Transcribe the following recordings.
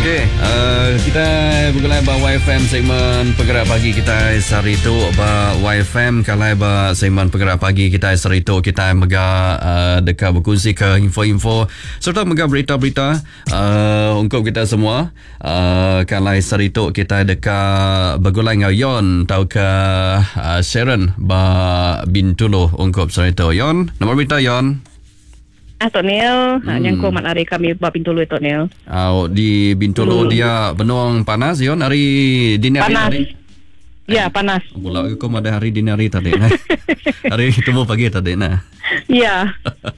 Okey, kita bergulai ba YFM segmen penggerak pagi kita sehari itu ba YFM kalai ba segmen penggerak pagi kita sehari itu kita mega dekat berkongsi ke info-info serta mega berita-berita untuk kita semua. Kalai sehari itu kita dekat bergulai dengan Yon tau ke Sharon ba Bintulu untuk sehari itu. Yon, nombor berita Yon. Tok Neil, yang ko mat hari kami buat Bintulu Tok Neil. Di Bintulu dia benung panas Yon hari dini hari panas. tadi. Ya, panas. Pula kau ada hari dini hari tadi nah. Hari ketemu pagi tadi nah. Ya.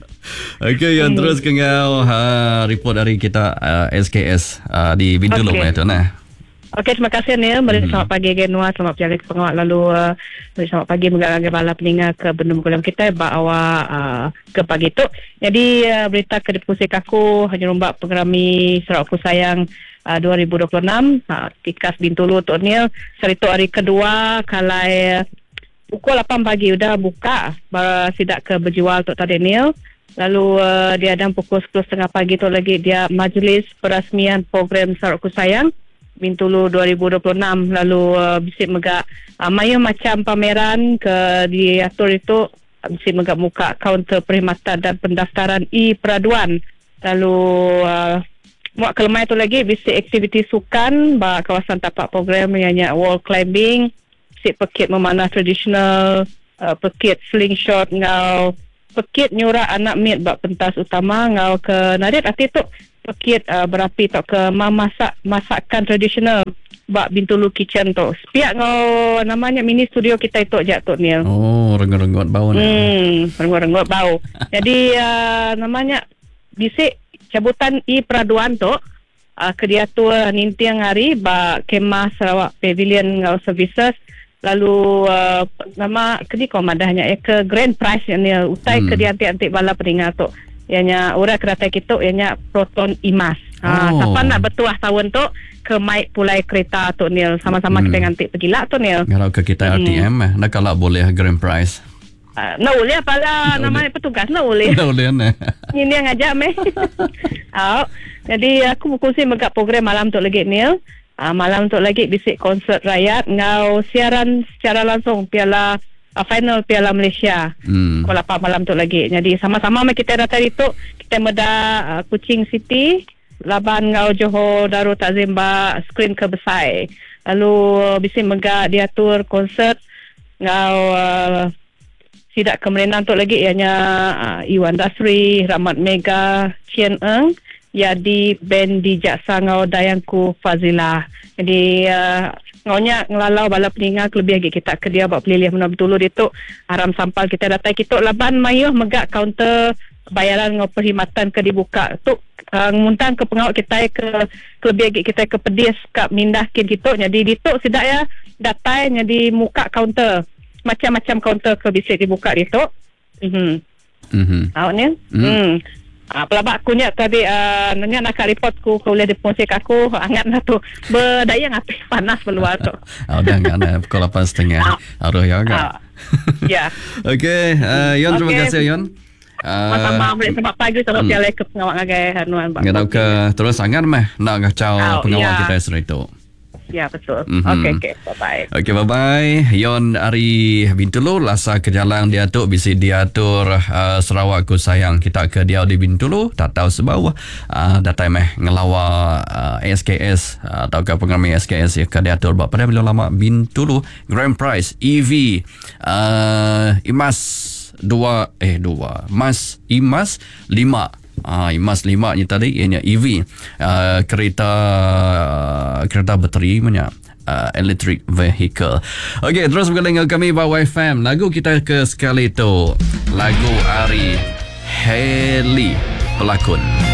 Okey, Yon terus kengau report dari kita SKS di Bintulu itu nah. Okey, terima kasih Neil. Selamat pagi Genua, selamat pagi pengawal lalu selamat pagi mengalami bala peningat ke bendung kulam kita bawa ke pagi tu. Jadi berita ke depusi kaku hanya rombak pengerami Sarawak Ku Sayang 2026 Tikas Bintulu Tok Neil. Seritu hari kedua kalai pukul 8 pagi sudah buka sidak ke berjual Tok Tadi Neil. Lalu dia ada pukul 10.30 pagi tu lagi dia majlis perasmian program Sarawak Ku Sayang Bintulu 2026. Lalu bisik megak mayu macam pameran ke diatur itu bisik megak muka kaunter perkhidmatan dan pendaftaran e-peraduan. Lalu muak kelemai itu lagi bisik aktiviti sukan ba kawasan tapak program yang wall climbing, bisik pekit memanah tradisional, pekit slingshot ngau pekit nyurak anak mit bak pentas utama ngau ke narit ati tu pekit berapi tok ke masakan tradisional bak Bintulu kitchen tu. Spiak ngau namanya mini studio kita itu jak Tok Neil. Oh, renggot-renggot bau renggot-renggot bau. Jadi namanya bisik cabutan e-peraduan tu kediatur nintiang hari bak Kemah Sarawak Pavilion ngau services. Lalu nama kedi komadahnya ke grand prize yang utai ke diantik-antik bala peringat tu. Ianya ura kereta kita ianya Proton Imas. Siapa nak bertuah tahun tu ke Mike pulai kereta tu Neil sama-sama kita ngantik pergi lah tu Neil. Kalau ke kita RTM nak kalau boleh grand prize. Nak boleh apalah namanya petugas nak boleh. Nak boleh nah. Ini yang ngajak meh. Jadi aku berkongsi megak program malam tu lagi Neil. Malam tu lagi bisik konsert rakyat ngau siaran secara langsung final Piala Malaysia. Pukul 8 malam tu lagi. Jadi sama-sama kita datang itu kita meda Kuching City laban ngau Johor Darul Takzim ba skrin ke Besai. Lalu bisik mega diatur konsert ngau sidak kemerenan tu lagi ianya Iwan Dasri, Rahmat Mega, Chien Eng, Yadi Ben di Jaksa ngau Dayangku Fazilah. Jadi ngaunya ngelalau bala peningat lebih lagi kita ke dia buat pelilih menang Bintulu dia tu haram sampal kita datang kita laban mayuh megak kaunter bayaran ngau perkhidmatan ke dibuka tu nguntang ke pengawal kita ke lebih lagi kita ke pedis ke mindahkin kita. Jadi di tu sidak ya datang jadi muka kaunter macam-macam kaunter ke bisik dibuka di tu. Awak ni? Pelabak aku ni tadi nanya nak report ku boleh diponsek aku angat lah tu berdaya ngapi panas keluar tu. Dah angat pukul 8.30 aruh ya agak. Ya. Okey, Yon terima kasih Yon. Sama-sama boleh selamat pagi selamat siang ke pengawal ngagai hanuan Pak. Ngadau ke terus angat meh nak ngacau pengawal kita esok itu. Ya betul. Okey bye-bye. Okey bye-bye. Yon ari Bintulu lasa ke jalan dia tu bisi diatur Sarawak Ku Sayang kita ke dia di Bintulu tak tahu sebab datang meh ngelawa SKS atau ke pengerami SKS ke diatur pada bila lama Bintulu Grand Prize EV Imas 2 Mas Imas 5 Imas 5 ni tadi ianya EV kereta bateri punya electric vehicle. Okey, terus bergabung dengan kami bawa YFM. Lagu kita ke sekali tu lagu Ari Heli pelakon.